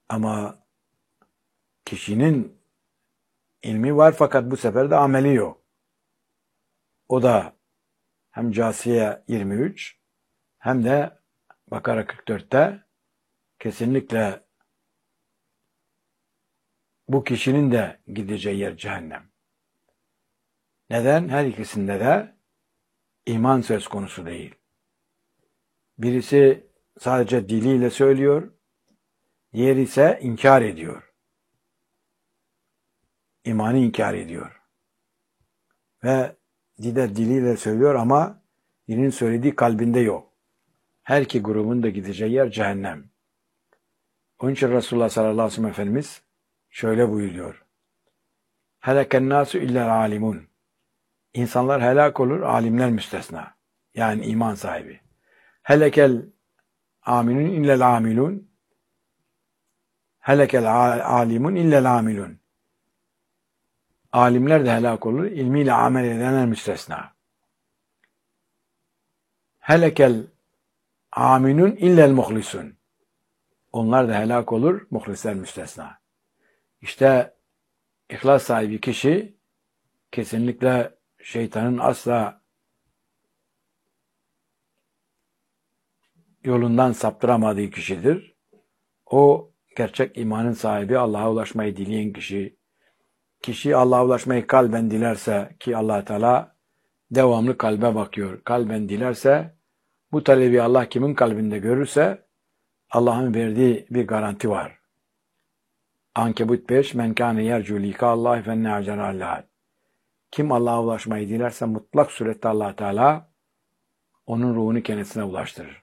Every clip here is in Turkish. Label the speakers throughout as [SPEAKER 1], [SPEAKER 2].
[SPEAKER 1] Ama kişinin ilmi var fakat bu sefer de ameli yok. O da hem Câsiye 23 hem de Bakara 44'te kesinlikle bu kişinin de gideceği yer cehennem. Neden? Her ikisinde de iman söz konusu değil. Birisi sadece diliyle söylüyor, diğeri ise inkar ediyor. İmanı inkar ediyor. Ve diliyle söylüyor ama dilinin söylediği kalbinde yok. Her iki grubun da gideceği yer cehennem. Onun için Resulullah sallallahu aleyhi ve sellem Efendimiz şöyle buyuruyor. Heleken nasu illel alimun. İnsanlar helak olur, alimler müstesna. Yani iman sahibi. Helekel aminun illel amilun. Helekel alimun illel amilun. Alimler de helak olur, ilmiyle amel edenler müstesna. Helekel aminun illel muhlisun. Onlar da helak olur, muhlisler müstesna. İşte ihlas sahibi kişi kesinlikle şeytanın asla yolundan saptıramadığı kişidir. O gerçek imanın sahibi, Allah'a ulaşmayı dileyen kişi. Kişi Allah'a ulaşmayı kalben dilerse ki Allah Teala devamlı kalbe bakıyor. Kalben dilerse bu talebi Allah kimin kalbinde görürse Allah'ın verdiği bir garanti var. Ankebut 5 Men kâne yercû likâllâhi fenne acerâllâh. Kim Allah'a ulaşmayı dilerse mutlak surette Allah Teala onun ruhunu kendisine ulaştırır.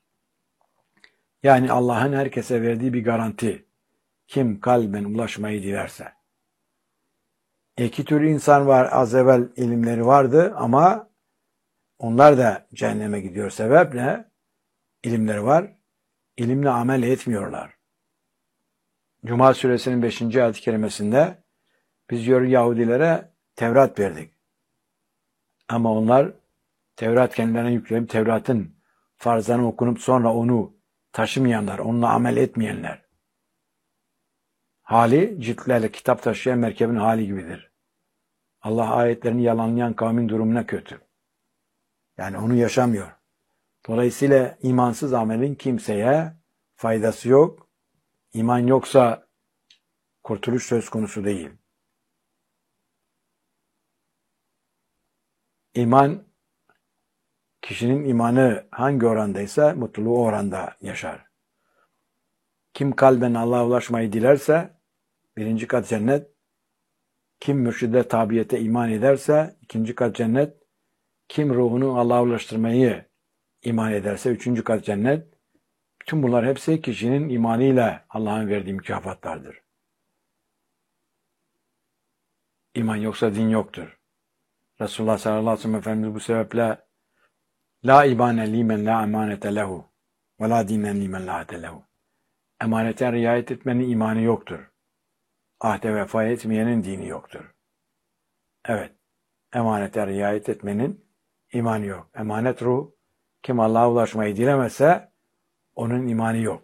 [SPEAKER 1] Yani Allah'ın herkese verdiği bir garanti. Kim kalben ulaşmayı dilerse. İki tür insan var. Az evvel ilimleri vardı ama onlar da cehenneme gidiyor. Sebep ne? İlimleri var. İlimle amel etmiyorlar. Cuma suresinin 5. ayet-i kerimesinde biz diyor Yahudilere Tevrat verdik. Ama onlar Tevrat kendilerine yüklenip Tevrat'ın farzlarını okunup sonra onu taşımayanlar, onunla amel etmeyenler. Hali ciltlerle kitap taşıyan merkebin hali gibidir. Allah ayetlerini yalanlayan kavmin durumuna kötü. Yani onu yaşamıyor. Dolayısıyla imansız amelin kimseye faydası yok. İman yoksa kurtuluş söz konusu değil. İman, kişinin imanı hangi orandaysa mutluluğu o oranda yaşar. Kim kalben Allah'a ulaşmayı dilerse 1. kat cennet, kim mürşide tabiyete iman ederse 2. kat cennet, kim ruhunu Allah'a ulaştırmayı iman ederse 3. kat cennet. Bütün bunlar hepsi kişinin imanıyla Allah'ın verdiği mükafatlardır. İman yoksa din yoktur. Resulullah sallallahu aleyhi ve sellem Efendimiz bu sebeple La ibane limen la emanete lehu ve la dinen limen la ahde lehu. Emanete riayet etmenin imanı yoktur. Ahde vefa etmeyenin dini yoktur. Evet, emanete riayet etmenin imanı yok. Emanet ruh, kim Allah'a ulaşmayı dilemezse onun imanı yok.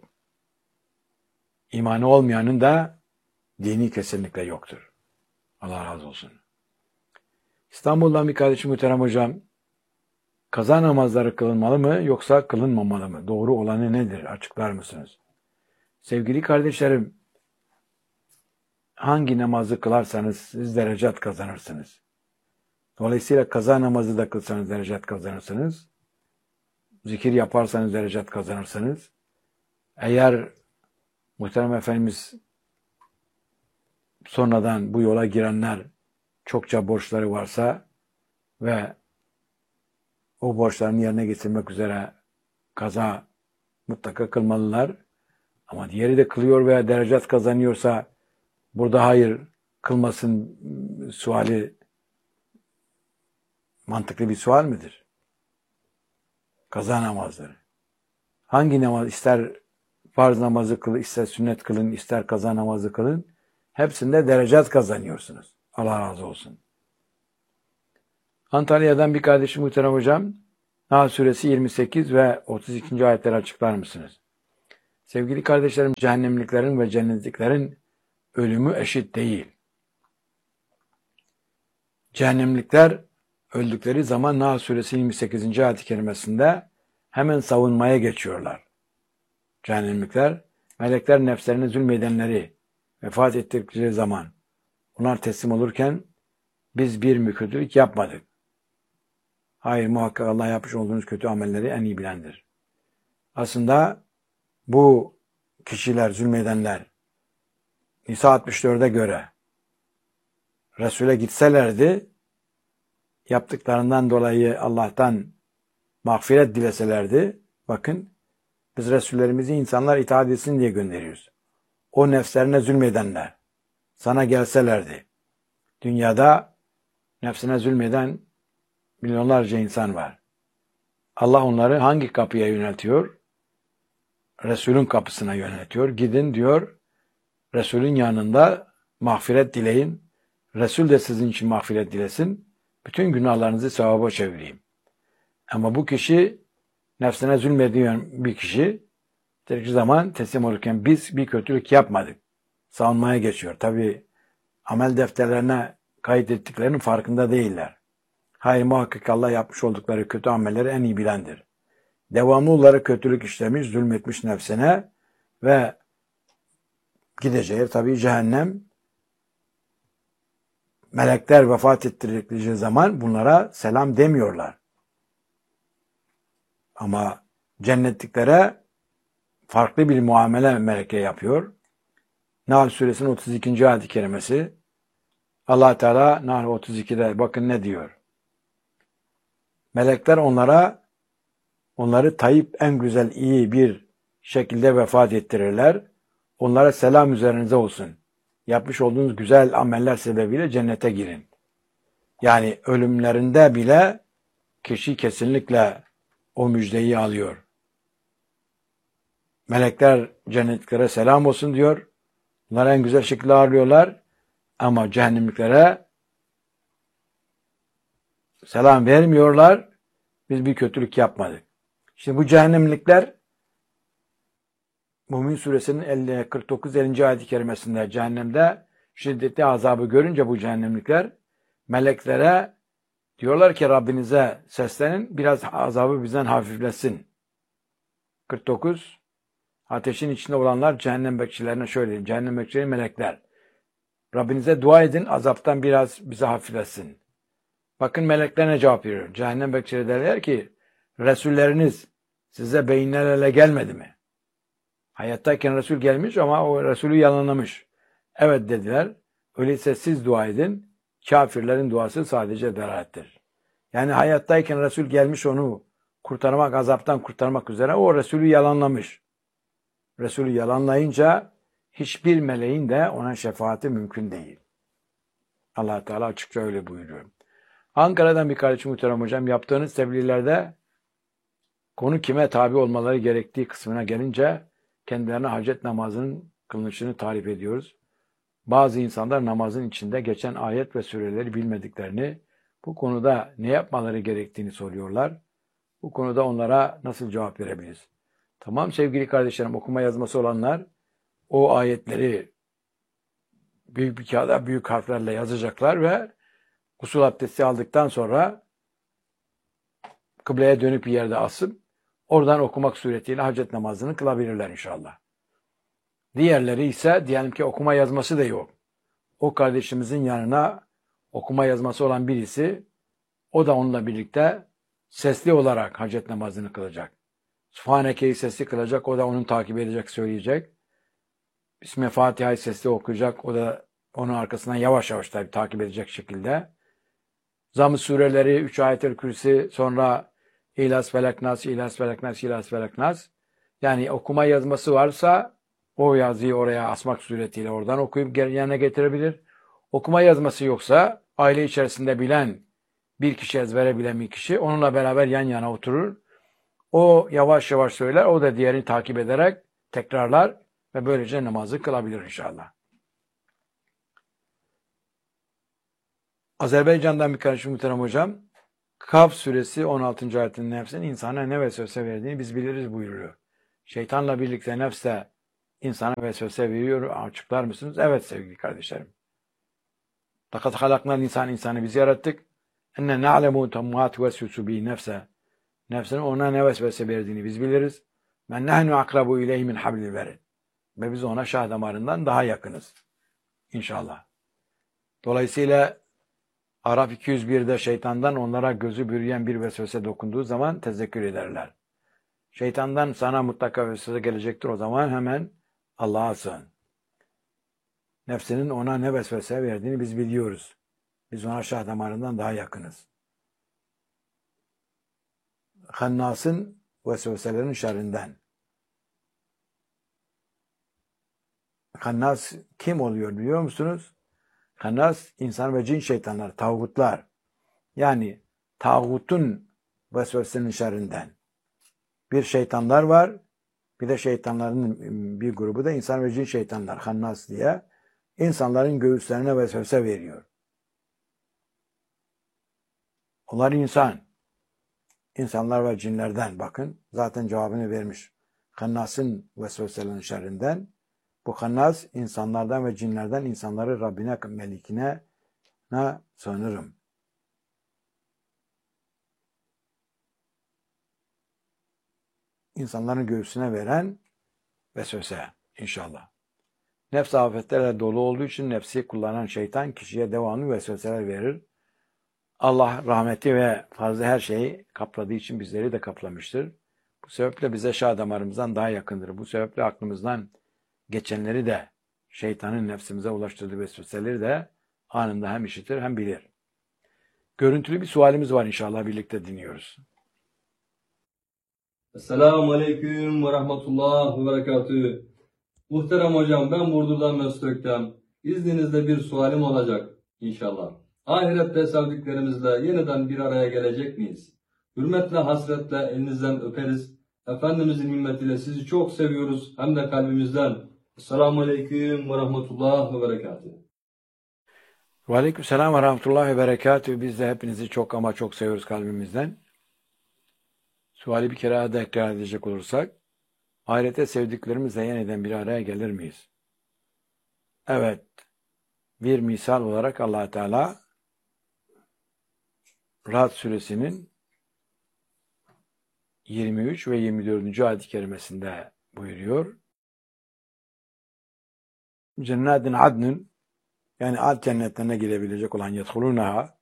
[SPEAKER 1] İmanı olmayanın da dini kesinlikle yoktur. Allah razı olsun. İstanbul'dan bir kardeşim muhterem hocam, kaza namazları kılınmalı mı yoksa kılınmamalı mı? Doğru olanı nedir? Açıklar mısınız? Sevgili kardeşlerim, hangi namazı kılarsanız siz derecat kazanırsınız. Dolayısıyla kaza namazı da kılsanız derecat kazanırsınız. Zikir yaparsanız derecat kazanırsınız. Eğer muhterem Efendimiz sonradan bu yola girenler çokça borçları varsa ve o borçlarını yerine getirmek üzere kaza mutlaka kılmalılar. Ama diğeri de kılıyor veya derecat kazanıyorsa burada hayır kılmasın suali mantıklı bir sual midir? Kaza namazları. Hangi namaz, ister farz namazı kılın, ister sünnet kılın, ister kaza namazı kılın, hepsinde derecat kazanıyorsunuz. Allah razı olsun. Antalya'dan bir kardeşim muhterem hocam, Nahl suresi 28 ve 32. ayetleri açıklar mısınız? Sevgili kardeşlerim, cehennemliklerin ve cennetliklerin ölümü eşit değil. Cehennemlikler öldükleri zaman Nahl Suresi 28. ayet-i kerimesinde hemen savunmaya geçiyorlar. Cehennemlikler, melekler nefslerine zulmedenleri vefat ettikleri zaman onlar teslim olurken biz bir kötülük yapmadık. Hayır, muhakkak Allah yapmış olduğunuz kötü amelleri en iyi bilendir. Aslında bu kişiler, zulmedenler Nisa 64'e göre Resul'e gitselerdi, yaptıklarından dolayı Allah'tan mağfiret dileselerdi, bakın biz Resullerimizi insanlar itaat etsin diye gönderiyoruz. O nefslerine zulmedenler sana gelselerdi, dünyada nefsine zulmeden milyonlarca insan var. Allah onları hangi kapıya yöneltiyor? Resul'ün kapısına yöneltiyor. Gidin diyor, Resul'ün yanında mağfiret dileyin. Resul de sizin için mağfiret dilesin. Bütün günahlarınızı sevaba çevireyim. Ama bu kişi nefsine zulmediyen bir kişi bir zaman teslim olurken biz bir kötülük yapmadık. Savunmaya geçiyor. Tabi amel defterlerine kaydettiklerinin farkında değiller. Hayır, muhakkak Allah yapmış oldukları kötü amelleri en iyi bilendir. Devamlı olarak kötülük işlemiş, zulmetmiş nefsine ve gideceği tabi cehennem. Melekler vefat ettirdikleri zaman bunlara selam demiyorlar. Ama cennetliklere farklı bir muamele meleke yapıyor. Nahl Suresinin 32. ayet-i kerimesi. Allah Teala Nahl 32'de bakın ne diyor. Melekler onları tayyip en güzel iyi bir şekilde vefat ettirirler. Onlara selam üzerinize olsun. Yapmış olduğunuz güzel ameller sebebiyle cennete girin. Yani ölümlerinde bile kişi kesinlikle o müjdeyi alıyor. Melekler cennetliklere selam olsun diyor. Bunları en güzel şekilde ağırlıyorlar. Ama cehennemliklere selam vermiyorlar. Biz bir kötülük yapmadık. Şimdi bu cehennemlikler Mümin Suresinin 49-50. ayet-i kerimesinde cehennemde şiddetli azabı görünce bu cehennemlikler meleklere diyorlar ki Rabbinize seslenin, biraz azabı bizden hafifletsin. 49. Ateşin içinde olanlar cehennem bekçilerine şöyle diyeyim. Cehennem bekçileri melekler. Rabbinize dua edin, azaptan biraz bize hafifletsin. Bakın melekler ne cevap veriyor? Cehennem bekçileri derler ki Resulleriniz size beyinlerle gelmedi mi? Hayattayken Resul gelmiş ama o Resulü yalanlamış. Evet dediler. Öyleyse siz dua edin. Kafirlerin duası sadece delalettir. Yani hayattayken Resul gelmiş onu kurtarmak, azaptan kurtarmak üzere o Resulü yalanlamış. Resulü yalanlayınca hiçbir meleğin de ona şefaati mümkün değil. Allah Teala açıkça öyle buyuruyor. Ankara'dan bir kardeşim muhterem hocam, yaptığınız tebliğlerde konu kime tabi olmaları gerektiği kısmına gelince kendilerine hacet namazının kılınışını tarif ediyoruz. Bazı insanlar namazın içinde geçen ayet ve sureleri bilmediklerini, bu konuda ne yapmaları gerektiğini soruyorlar. Bu konuda onlara nasıl cevap verebiliriz? Tamam sevgili kardeşlerim, okuma yazması olanlar o ayetleri büyük bir kağıda büyük harflerle yazacaklar ve gusül abdesti aldıktan sonra kıbleye dönük bir yerde asıp oradan okumak suretiyle hacet namazını kılabilirler inşallah. Diğerleri ise diyelim ki okuma yazması da yok. O kardeşimizin yanına okuma yazması olan birisi, o da onunla birlikte sesli olarak hacet namazını kılacak. Sübhaneke'yi sesli kılacak, o da onun takip edecek, söyleyecek. Bismillah Fatiha'yı sesli okuyacak, o da onun arkasından yavaş yavaş tabii takip edecek şekilde. Zamm-ı sureleri, 3 ayet-el kürsi, sonra İhlas Felak Nas, İhlas Felak Nas, İhlas Felak Nas. Yani okuma yazması varsa o yazıyı oraya asmak suretiyle oradan okuyup yerine getirebilir. Okuma yazması yoksa aile içerisinde bilen bir kişi, ezbere bilen bir kişi onunla beraber yan yana oturur. O yavaş yavaş söyler, o da diğerini takip ederek tekrarlar ve böylece namazı kılabilir inşallah. Azerbaycan'dan bir kardeşim muhterem hocam, Kaf suresi 16. ayetinin nefsinin insana ne vesvese verdiğini biz biliriz buyuruyor. Şeytanla birlikte nefs de insana vesvese veriyor. Açıklar mısınız? Evet sevgili kardeşlerim. لَقَدْ خَلَقْنَا الْاِنْسَانِ insanı biz yarattık. اَنَّ نَعْلَمُ تَمَّاتُ وَسْوَسُ بِهِ nefse. Nefsinin ona ne vesvese verdiğini biz biliriz. مَنْ نَحْنُ أَقْرَبُ اِلَيْهِ مِنْ حَبْلِ الْوَرِدِ. Ve biz ona şah damarından daha yakınız. İnşallah. Dolayısıyla Araf 201'de şeytandan onlara gözü bürüyen bir vesvese dokunduğu zaman tezekkür ederler. Şeytandan sana mutlaka vesvese gelecektir, o zaman hemen Allah'a sığın. Nefsinin ona ne vesvese verdiğini biz biliyoruz. Biz ona şah damarından daha yakınız. Hannas'ın vesveselerin şerrinden. Hannas kim oluyor biliyor musunuz? Hannas insan ve cin şeytanlar, tağutlar. Yani tağutun vesvesenin şerrinden. Bir şeytanlar var, bir de şeytanların bir grubu da insan ve cin şeytanlar, Hannas diye. İnsanların göğüslerine vesvese veriyor. Onlar insan. İnsanlar ve cinlerden bakın. Zaten cevabını vermiş. Hannas'ın vesveselerin şerrinden. Bu Hannas insanlardan ve cinlerden insanları Rabbine, Melikine sığınırım. İnsanların göğsüne veren vesvese inşallah. Nefs afetlerle dolu olduğu için nefsi kullanan şeytan kişiye devamlı vesveseler verir. Allah rahmeti ve fazla her şeyi kapladığı için bizleri de kaplamıştır. Bu sebeple bize şah damarımızdan daha yakındır. Bu sebeple aklımızdan geçenleri de şeytanın nefsimize ulaştırdığı vesveseleri de anında hem işitir hem bilir. Görüntülü bir sualimiz var, inşallah birlikte dinliyoruz.
[SPEAKER 2] Esselamu Aleyküm ve Rahmetullah ve Berekatühü. Muhterem hocam, ben Burdur'dan Mestök'ten. İzninizle bir sualim olacak inşallah. Ahirette sevdiklerimizle yeniden bir araya gelecek miyiz? Hürmetle, hasretle elinizden öperiz. Efendimizin himmetiyle sizi çok seviyoruz, hem de kalbimizden. Esselamu Aleyküm ve Rahmetullah ve Berekatühü.
[SPEAKER 1] Ve Aleykümselam ve Rahmetullah ve Berekatühü. Biz de hepinizi çok ama çok seviyoruz kalbimizden. Suali bir kere daha tekrar edecek olursak, ahirete sevdiklerimizle yeniden bir araya gelir miyiz? Evet, bir misal olarak Allah Teala Ra'd suresinin 23 ve 24. ayet-i kerimesinde buyuruyor. Cennetin adnın, yani ad cennetlerine girebilecek olan yedhulunaha,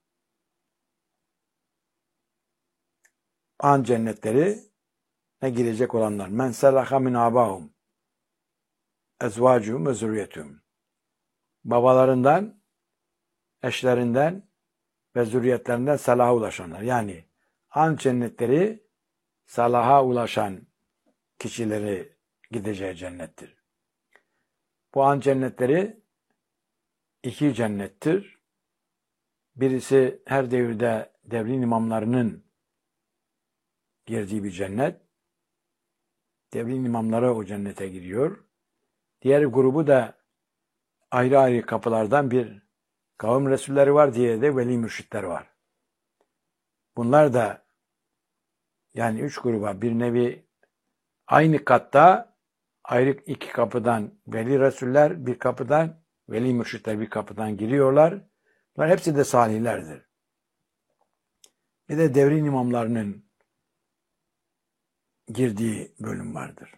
[SPEAKER 1] an cennetleri ne girecek olanlar. Men selaha min abahum ezvacuhum ve zürriyetuhum. Babalarından, eşlerinden ve zürriyetlerinden salaha ulaşanlar. Yani an cennetleri salaha ulaşan kişileri gideceği cennettir. Bu an cennetleri iki cennettir. Birisi her devirde devrin imamlarının girdiği bir cennet. Devrin imamları o cennete giriyor. Diğer grubu da ayrı ayrı kapılardan bir kavim resulleri var, diye de veli mürşitler var. Bunlar da yani üç gruba bir nevi aynı katta ayrı iki kapıdan veli resuller bir kapıdan, veli mürşitler bir kapıdan giriyorlar. Bunlar hepsi de salihlerdir. Bir de devrin imamlarının girdiği bölüm vardır.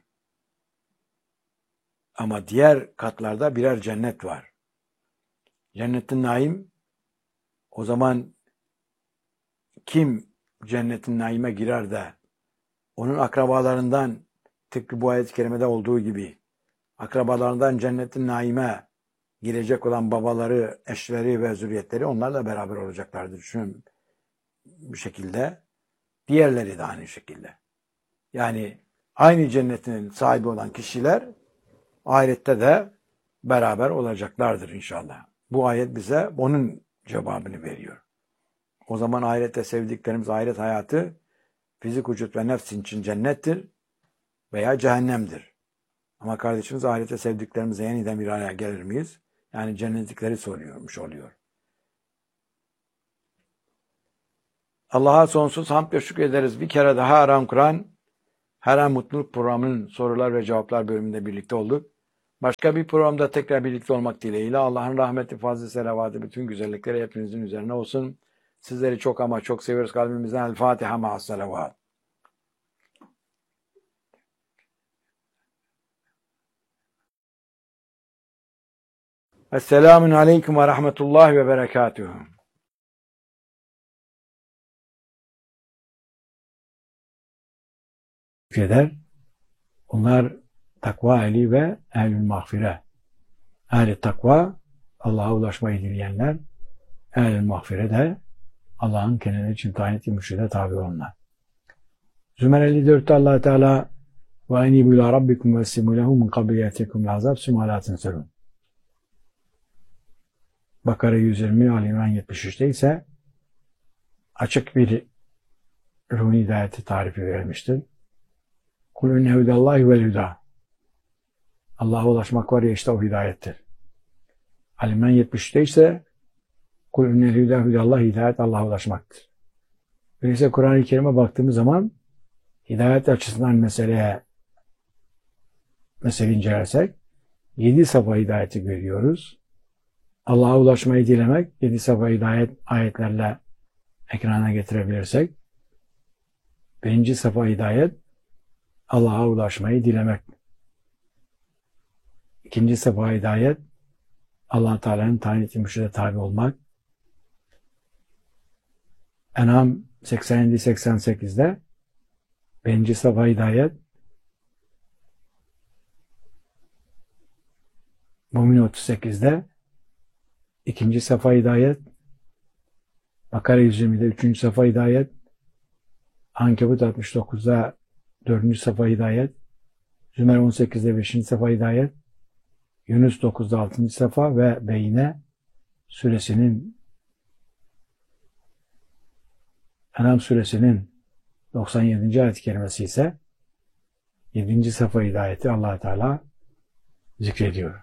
[SPEAKER 1] Ama diğer katlarda birer cennet var. Cennetin naim, o zaman kim cennetin naime girer de onun akrabalarından, tıpkı bu ayet-i kerimede olduğu gibi akrabalarından cennetin naime girecek olan babaları, eşleri ve zürriyetleri onlarla beraber olacaklardır. Düşünün bir şekilde. Diğerleri de aynı şekilde. Yani aynı cennetin sahibi olan kişiler ahirette de beraber olacaklardır inşallah. Bu ayet bize onun cevabını veriyor. O zaman ahirette sevdiklerimiz, ahiret hayatı fizik vücut ve nefsin için cennettir veya cehennemdir. Ama kardeşimiz, ahirette sevdiklerimize yeniden bir araya gelir miyiz? Yani cennetlikleri soruyormuş oluyor. Allah'a sonsuz hamd ve şükür ederiz. Bir kere daha Aram Kur'an Her an Mutluluk programının sorular ve cevaplar bölümünde birlikte olduk. Başka bir programda tekrar birlikte olmak dileğiyle Allah'ın rahmeti, fazl-ı selavatı, bütün güzellikleri hepinizin üzerine olsun. Sizleri çok ama çok seviyoruz kalbimizden. El Fatiha ma'as salavat. Esselamun aleyküm ve rahmetullahi ve berekatuhu. Eder. Onlar takva ehli ve ehlül mağfire. Ehl-i takva Allah'a ulaşmayı dileyenler, ehl-i mağfire de Allah'ın kendine için tayin ettiği mürşide tabi olanlar. Zümer 54'te Allah Teala ve enibu ila rabbikum ve essimu lehu min kabli yetikum l'azab sümme la tenserun. Bakara 120, Ali İmran 73'te ise açık bir ruhuni hidayeti tarifi verilmiştir. Kul inne hudallahi vel huda. Allah'a ulaşmak var ya, işte o hidayettir. Ali İmran 73'te ise kul inne hudallahi, hidayet Allah'a ulaşmaktır. Öyleyse Kur'an-ı Kerim'e baktığımız zaman hidayet açısından meseleyi incelersek 7 safa hidayeti görüyoruz. Allah'a ulaşmayı dilemek, 7 safa hidayet ayetlerle ekrana getirebilirsek, 1. safa hidayet Allah'a ulaşmayı dilemek. 2. safa hidayet Allah Teala'nın tayin ettiği mürşide tabi olmak. En'am 87-88'de 1. safa hidayet Mümin 38'de 2. safa hidayet, Bakara 120'de 3. safa hidayet, Ankebut 69'da 4. safa hidayet, Zümer 18'de 5. safa hidayet, Yunus 9'da 6. safa ve Beyne suresinin En'am suresinin 97. ayet-i kerimesi ise 7. safa hidayeti Allah Teala zikrediyor.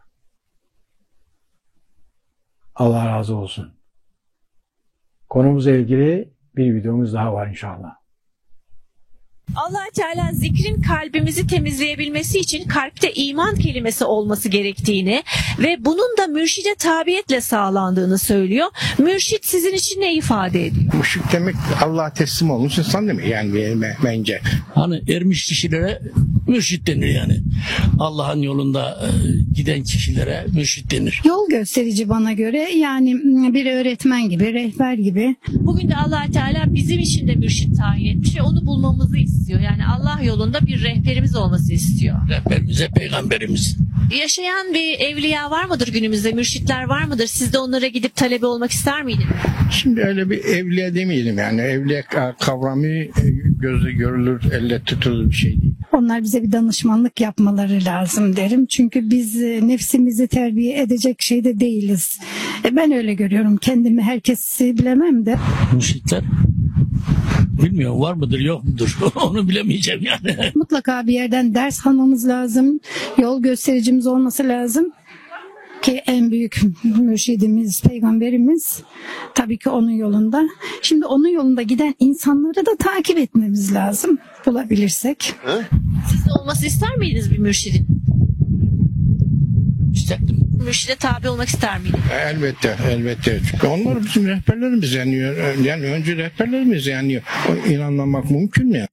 [SPEAKER 1] Allah razı olsun. Konumuzla ilgili bir videomuz daha var inşallah.
[SPEAKER 3] Allah Teala zikrin kalbimizi temizleyebilmesi için kalpte iman kelimesi olması gerektiğini ve bunun da mürşide tabiyetle sağlandığını söylüyor. Mürşit sizin için ne ifade ediyor?
[SPEAKER 4] Mürşit demek Allah'a teslim olmuş insan demek yani bence.
[SPEAKER 5] Hani ermiş kişilere mürşit denir yani. Allah'ın yolunda giden kişilere mürşit denir.
[SPEAKER 6] Yol gösterici bana göre, yani bir öğretmen gibi, rehber gibi.
[SPEAKER 3] Bugün de Allah Teala bizim için de mürşit tayin etmiş ve onu bulmamızı istiyor. Yani Allah yolunda bir rehberimiz olması istiyor.
[SPEAKER 5] Rehberimize peygamberimiz.
[SPEAKER 3] Yaşayan bir evliya var mıdır günümüzde? Mürşitler var mıdır? Siz de onlara gidip talebe olmak ister miydiniz?
[SPEAKER 4] Şimdi öyle bir evliya demeyelim yani. Evliya kavramı gözle görülür, elle tutulur bir şey değil.
[SPEAKER 6] Onlar bize bir danışmanlık yapmaları lazım derim. Çünkü biz nefsimizi terbiye edecek şeyde değiliz. Ben öyle görüyorum. Kendimi, herkesi bilemem de.
[SPEAKER 5] Mürşitler bilmiyorum, var mıdır yok mudur onu bilemeyeceğim yani.
[SPEAKER 6] Mutlaka bir yerden ders almamız lazım. Yol göstericimiz olması lazım. Ki en büyük mürşidimiz, peygamberimiz tabii ki onun yolunda. Şimdi onun yolunda giden insanları da takip etmemiz lazım bulabilirsek.
[SPEAKER 3] Siz de olması ister miydiniz bir mürşidin?
[SPEAKER 5] İsterdim.
[SPEAKER 3] Mürşide tabi olmak ister miydiniz?
[SPEAKER 4] Elbette. Çünkü onlar bizim rehberlerimiz yani önce rehberlerimiz yani inanmamak mümkün mü?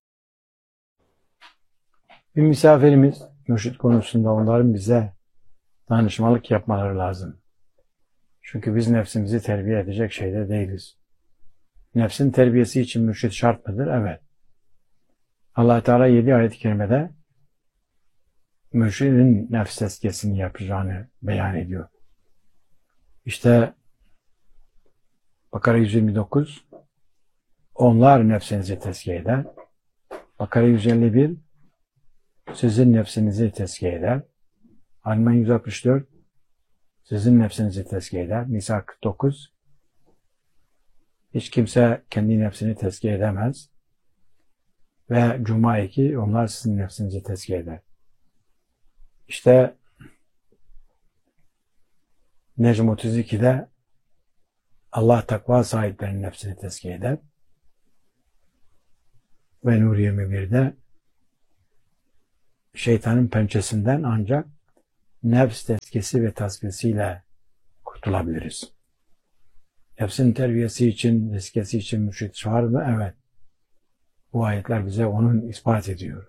[SPEAKER 1] Bir misafirimiz mürşit konusunda onların bize danışmanlık yapmaları lazım. Çünkü biz nefsimizi terbiye edecek şeyde değiliz. Nefsin terbiyesi için mürşit şart mıdır? Evet. Allah Teala 7 ayet-i kerimede mürşidin nefs tezkiyesini yapacağını beyan ediyor. İşte Bakara 129 onlar nefsinizi tezkiye eder. Bakara 151 sizin nefsinizi tezkiye eder. Ali 164 sizin nefsinizi tezkiye eder. Nisa 49 hiç kimse kendi nefsini tezkiye edemez. Ve Cuma 2 onlar sizin nefsinizi tezkiye eder. İşte Necm 32'de Allah takva sahiplerinin nefsini tezkiye eder. Ve Nur 21'de şeytanın pençesinden ancak nefs tezkiyesi ve tasfiyesiyle kurtulabiliriz. Nefsin terbiyesi için, tezkiyesi için mürşit var mı? Evet. Bu ayetler bize onun ispat ediyor.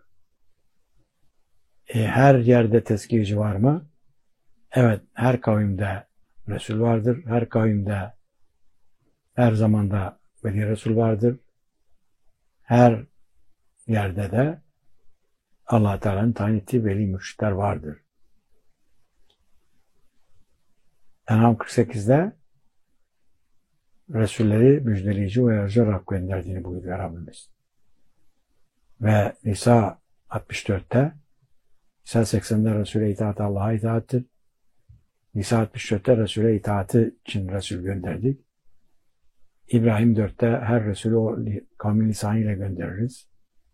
[SPEAKER 1] Her yerde tezkiyeci var mı? Evet. Her kavimde Resul vardır. Her kavimde, her zamanda Veli Resul vardır. Her yerde de Allah Teala'nın tayin ettiği veli mürşitler vardır. En'am 48'de Resulleri müjdeleyici ve uyarıcı olarak gönderdiğini buyuruyor Rabbimiz. Ve Nisa 64'te, Nisa 80'de Resul'e itaat Allah'a itaattir. Nisa 64'te Resul'e itaati için Resul gönderdik. İbrahim 4'te her Resulü o kavmin lisanıyla göndeririz.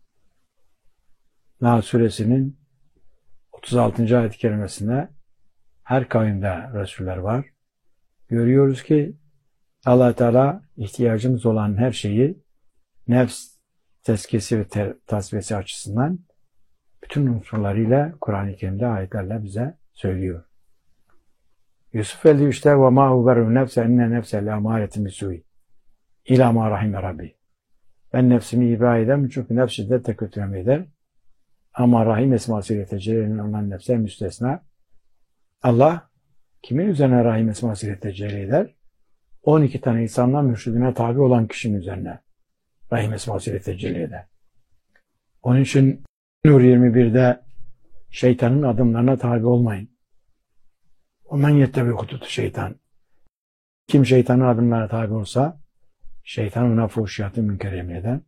[SPEAKER 1] Nahl suresinin 36. ayet-i kerimesinde her kavimde Resuller var. Görüyoruz ki Allah Teala ihtiyacımız olan her şeyi nefs tezkiyesi ve tasfiyesi açısından bütün unsurlarıyla Kur'an-ı Kerim'de ayetlerle bize söylüyor. Yusuf 53'te وَمَا هُبَرُ نَفْسَ اِنَّ نَفْسَ لَاَمَارَةٍ بِسُوءٍ İlâ mâ rahime Rabbi. Ben nefsimi ibra edemem çünkü nefs şiddetle kötüleme eder. Ama rahim esmasıyla tecelli olan nefse müstesna. Allah kimin üzerine rahim esmasıyla tecelli eder? 12 tane insanla mürşidine tabi olan kişinin üzerine rahim esmasıyla tecelli eder. Onun için Nur 21'de şeytanın adımlarına tabi olmayın. وَمَنْ يَتَّبِعْ خُطُوطُ şeytan. Kim şeytanın adımlarına tabi olsa şeytan ona fuhşiyatı münker emreder.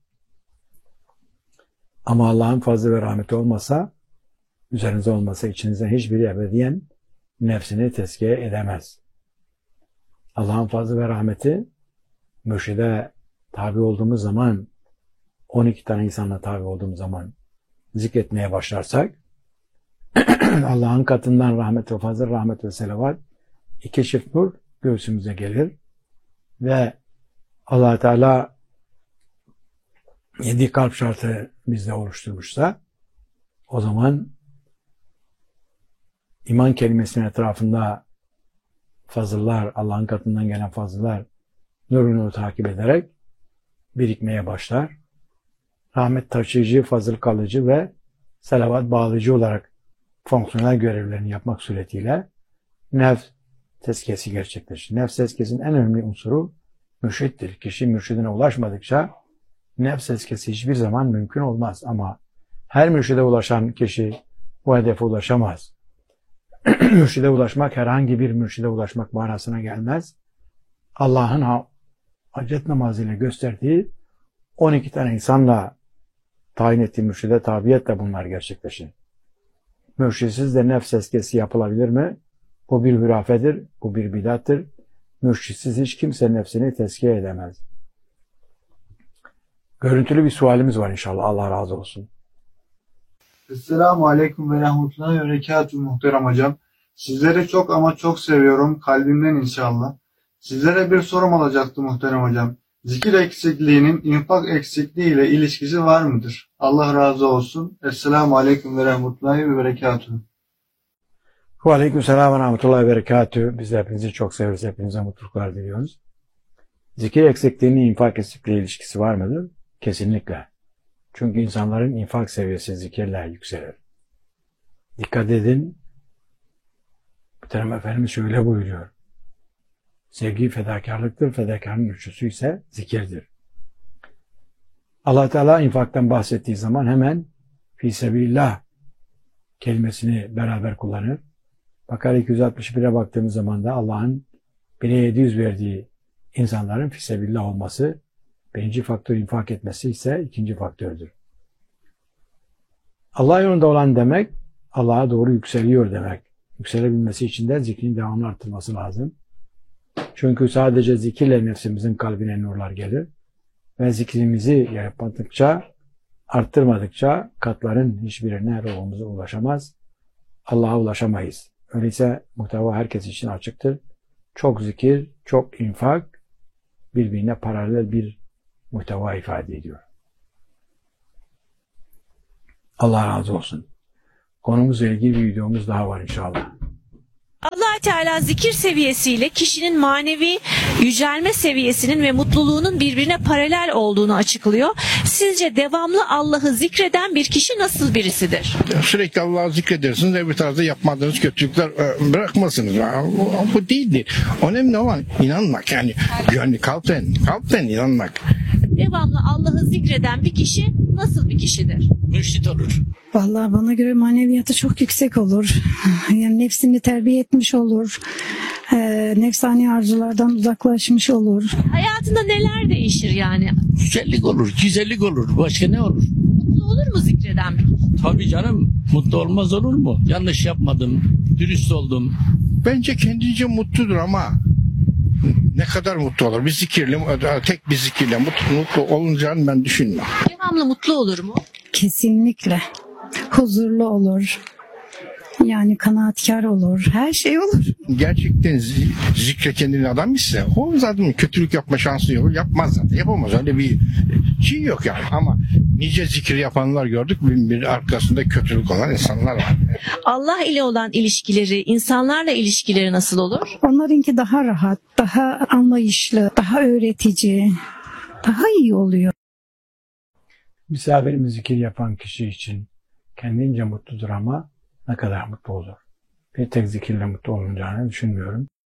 [SPEAKER 1] Ama Allah'ın fazlı ve rahmeti olmasa, üzerinize olmasa içinizden hiçbiri ebediyen nefsini tezkiye edemez. Allah'ın fazlı ve rahmeti mürşide tabi olduğumuz zaman, 12 tane insanla tabi olduğumuz zaman zikretmeye başlarsak, Allah'ın katından rahmet ve fazla rahmet ve selavat 2 çift nur göğsümüze gelir ve Allah Teala 7 kalp şartı bizde oluşturmuşsa o zaman iman kelimesinin etrafında fazıllar, Allah'ın katından gelen fazıllar nurunu takip ederek birikmeye başlar. Rahmet taşıyıcı, fazıl kalıcı ve selavat bağlayıcı olarak fonksiyonel görevlerini yapmak suretiyle nefs tezkiyesi gerçekleşir. Nefs tezkiyesinin en önemli unsuru mürşittir. Kişi mürşidine ulaşmadıkça nefs tezkiyesi hiçbir zaman mümkün olmaz. Ama her mürşide ulaşan kişi bu hedefe ulaşamaz. Mürşide ulaşmak herhangi bir mürşide ulaşmak manasına gelmez. Allah'ın hacet namazıyla gösterdiği 12 tane insanla tayin ettiği mürşide tabiyetle bunlar gerçekleşir. Mürşitsiz de nefs tezkiyesi yapılabilir mi? Bu bir hürafedir, bu bir bidattır. Mürşitsiz hiç kimse nefsini tezkiye edemez. Görüntülü bir sualimiz var inşallah. Allah razı olsun.
[SPEAKER 7] Esselamu Aleyküm ve Rahmetullahi ve Berekatuhu muhterem hocam. Sizleri çok ama çok seviyorum. Kalbimden inşallah. Sizlere bir sorum olacaktı muhterem hocam. Zikir eksikliğinin infak eksikliği ile ilişkisi var mıdır? Allah razı olsun. Esselamu Aleyküm ve Rahmetullahi ve Berekatuhu.
[SPEAKER 1] Ve aleykümselam ve rahmetullahi ve berekatühü. Biz de hepinizi çok severiz. Hepinize mutluluklar diliyoruz. Zikir eksikliğinin infak eksikliği ilişkisi var mıdır? Kesinlikle. Çünkü insanların infak seviyesi zikirle yükselir. Dikkat edin. Muhterem Efendimiz şöyle buyuruyor. Sevgi fedakarlıktır. Fedakarlığın ölçüsü ise zikirdir. Allah Teala infaktan bahsettiği zaman hemen Fissebillah kelimesini beraber kullanır. Bakara 261'e baktığımız zaman da Allah'ın 1'e 700 verdiği insanların Fissebillah olması, birinci faktör infak etmesi ise ikinci faktördür. Allah yolunda olan demek, Allah'a doğru yükseliyor demek. Yükselebilmesi için de zikrin devamlı arttırması lazım. Çünkü sadece zikirle nefsimizin kalbine nurlar gelir ve zikrimizi yapmadıkça, arttırmadıkça katların hiçbirine ruhumuza ulaşamaz. Allah'a ulaşamayız. Öyleyse muhteva herkes için açıktır. Çok zikir, çok infak birbirine paralel bir muhteva ifade ediyor. Allah razı olsun. konumuzla ilgili bir videomuz daha var inşallah.
[SPEAKER 3] Allah Teala zikir seviyesiyle kişinin manevi yücelme seviyesinin ve mutluluğunun birbirine paralel olduğunu açıklıyor. Sizce devamlı Allah'ı zikreden bir kişi nasıl birisidir?
[SPEAKER 4] Sürekli Allah'ı zikredersiniz, öbür tarafta yapmadığınız kötülükler bırakmasınız. Bu değildir. Önemli olan inanmak, yani kalpten inanmak.
[SPEAKER 3] Devamlı Allah'ı zikreden bir kişi nasıl bir kişidir?
[SPEAKER 5] Mürşit olur.
[SPEAKER 6] Vallahi bana göre maneviyatı çok yüksek olur. Yani nefsini terbiye etmiş olur. Nefsani arzulardan uzaklaşmış olur.
[SPEAKER 3] Hayatında neler değişir yani?
[SPEAKER 5] Güzellik olur, güzellik olur. Başka ne olur?
[SPEAKER 3] Mutlu olur mu zikreden bir kişi?
[SPEAKER 5] Tabii canım. Mutlu olmaz olur mu? Yanlış yapmadım. Dürüst oldum.
[SPEAKER 4] Bence kendince mutludur ama ne kadar mutlu olur? Bir zikirle, tek bir zikirle mutlu olunacağını ben düşünmüyorum.
[SPEAKER 3] Devamlı mutlu olur mu?
[SPEAKER 6] Kesinlikle. Huzurlu olur. Yani kanaatkar olur. Her şey olur.
[SPEAKER 4] Gerçekten zikre kendini adam ise o zaten kötülük yapma şansı yok. Yapmaz zaten. Yapamaz. Öyle bir şey yok yani. Ama nice zikir yapanlar gördük. Bir arkasında kötülük olan insanlar var.
[SPEAKER 3] Allah ile olan ilişkileri, insanlarla ilişkileri nasıl olur?
[SPEAKER 6] Onlarınki daha rahat, daha anlayışlı, daha öğretici, daha iyi oluyor.
[SPEAKER 1] Misafirimiz zikir yapan kişi için kendince mutludur ama ne kadar mutlu olur? Bir tek zikirle mutlu olunacağını düşünmüyorum.